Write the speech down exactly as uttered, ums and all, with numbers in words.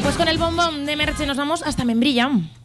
pues con el bombón de Merche nos vamos hasta Membrilla.